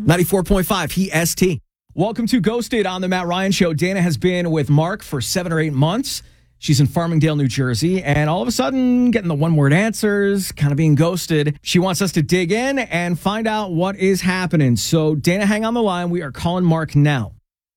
94.5 EST. Welcome to Ghosted on the Matt Ryan Show. Dana has been with Mark for 7 or 8 months. She's in Farmingdale, New Jersey, and all of a sudden getting the one-word answers, kind of being ghosted. She wants us to dig in and find out what is happening. So, Dana, hang on the line. We are calling Mark now.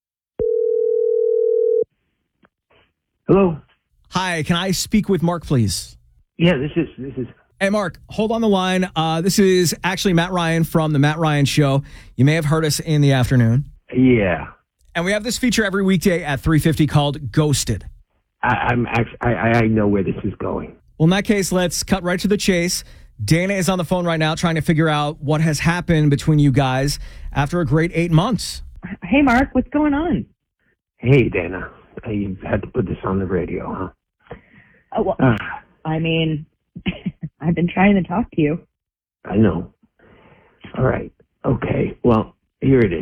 Hello. Hi, can I speak with Mark, please? Yeah, this is. Hey, Mark, hold on the line. This is actually Matt Ryan from the Matt Ryan Show. You may have heard us in the afternoon. Yeah. And we have this feature every weekday at 3:50 called Ghosted. I know where this is going. Well, in that case, let's cut right to the chase. Dana is on the phone right now trying to figure out what has happened between you guys after a great 8 months. Hey, Mark, what's going on? Hey, Dana. You had to put this on the radio, huh? Oh, well, I mean, I've been trying to talk to you. I know. All right. Okay. Well, here it is.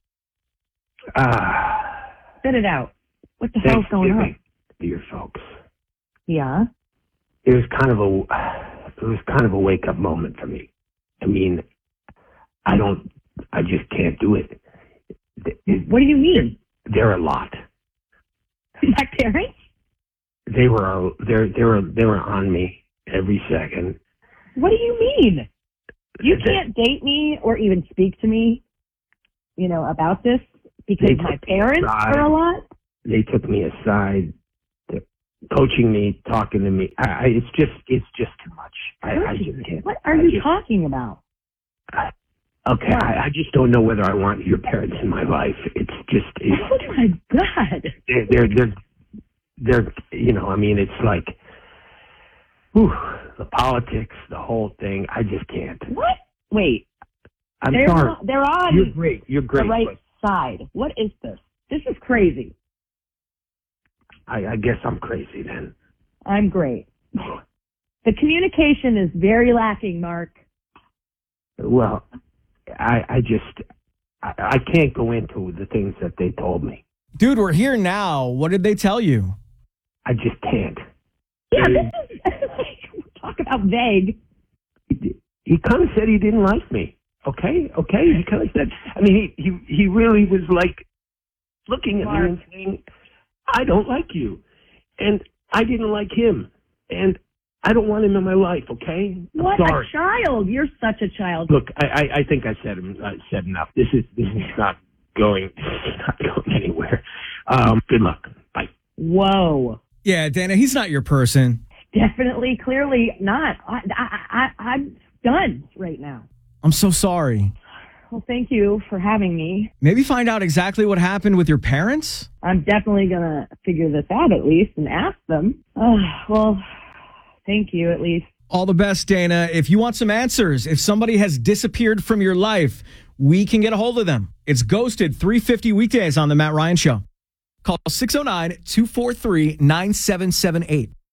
Spit it out. What the hell's going on? Dear folks. Yeah. It was kind of a wake up moment for me. I mean, I just can't do it. What do you mean? They're a lot. My parents? They were on me every second. What do you mean? You can't date me or even speak to me, about this because my parents are a lot? They took me aside. They're coaching me, talking to me. It's just too much. I just can't. What are you talking about? Okay, I just don't know whether I want your parents in my life. It's just... Oh, my God. They're I mean, it's like, the politics, the whole thing. I just can't. What? Wait. I'm sorry. They're on You're great. You're great. The right side. What is this? This is crazy. I guess I'm crazy then. I'm great. The communication is very lacking, Mark. Well, I can't go into the things that they told me. Dude, we're here now. What did they tell you? I just can't. Yeah, this is talk about vague. He kind of said he didn't like me. Okay. He kind of said. I mean, he really was like looking at me and saying, "I don't like you," and I didn't like him, and I don't want him in my life. Okay. What sorry. A child! You're such a child. Look, I think I said enough. This is not going anywhere. Good luck. Bye. Whoa. Yeah, Dana, he's not your person. Definitely, clearly not. I'm done right now. I'm so sorry. Well, thank you for having me. Maybe find out exactly what happened with your parents? I'm definitely going to figure this out at least and ask them. Well, thank you at least. All the best, Dana. If you want some answers, if somebody has disappeared from your life, we can get a hold of them. It's Ghosted, 3:50 weekdays on The Matt Ryan Show. Call 609-243-9778.